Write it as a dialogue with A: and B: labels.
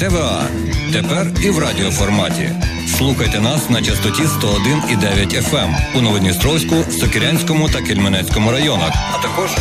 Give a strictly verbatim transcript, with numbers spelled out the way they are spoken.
A: ТВА. Тепер і в радіоформаті. Слухайте нас на частоті сто один і дев'ять еф ем у Новодністровську, Сокирянському та Кельменецькому районах, а також